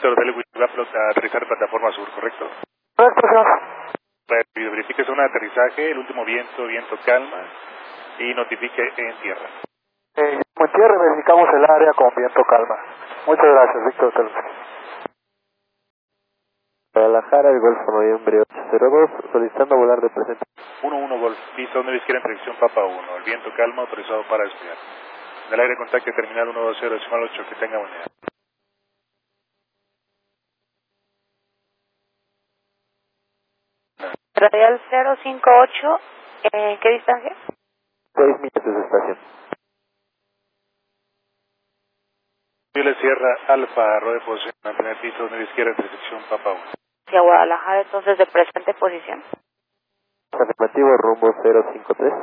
Víctor Hotel Huitlacoche a aterrizar en plataforma sur, ¿correcto? Correcto, señor. Verifique zona de aterrizaje, el último viento calma y notifique en tierra. Como en tierra verificamos el área con viento calma. Muchas gracias, Víctor Hotel. Guadalajara, el Golfo Noviembre 802, solicitando volar de presente. 11 Golf, pista donde izquierda en dirección Papa 1, el viento calma autorizado para despegar. En el aire contacte terminal 120.8, que tenga buen día. Radial 058, ¿qué distancia? 6 millas de estación. Juliet Sierra Alfa, rueda de posición, mantener piso donde izquierda en dirección Papa 1. Hacia Guadalajara, entonces de presente posición. Afirmativo, rumbo 053.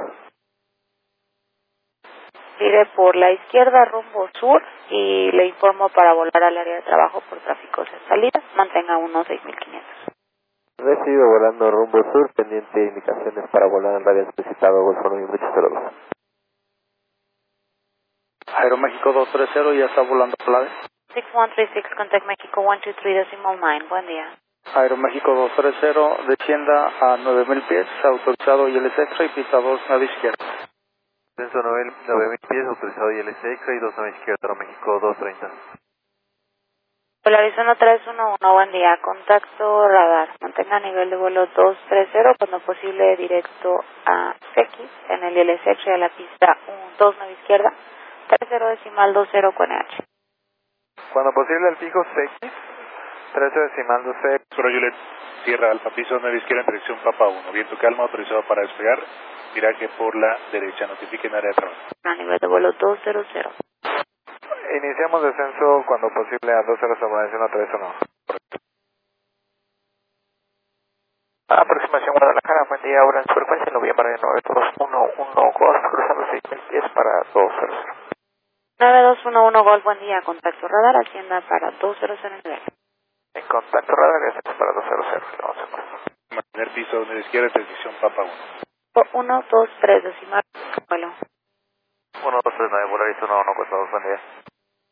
Gire por la izquierda rumbo sur y le informo para volar al área de trabajo por tráfico sin salida. Mantenga unos 6.500. Recibido volando rumbo sur, pendiente de indicaciones para volar en radio especificado Golfo Noviembre 802. Aeroméxico 230, ya está volando Plave. 6136, contact México 123.9, buen día. Aeroméxico 230, descienda a 9.000 pies, autorizado ILS extra y pista 2, nave izquierda. Descenso 9.000 pies, autorizado ILS extra y 2 nave izquierda, Aeroméxico 230. Polarizando 311, buen día. Contacto radar. Mantenga nivel de vuelo 230, cuando posible directo a CX en el ILS extra y a la pista 2 nave izquierda. 30.20 con H. Cuando posible al fijo CX, 13.20. Sur Juliet Sierra Alfa, piso donde izquierda en dirección Papa 1, viento calma autorizado para despegar. Viraje por la derecha, notifique en área de trabajo. A nivel de vuelo 200. Iniciamos descenso cuando posible a 20 sobre a 319. Aproximación Guadalajara, buen día, ahora en su frecuencia, noviembre 9211 Golf, cruzando 6.000 pies para 200. 9211 Golf, buen día. Contacto radar, hacienda para 200 nivel. En contacto radar, gracias para 200, le vamos a llamar. Mantener piso donde izquierda en dirección Papa 1. 123 decimal, vuelo. 1, 2, 3, 9, Polaris 1, 1, 4, 2, buen día.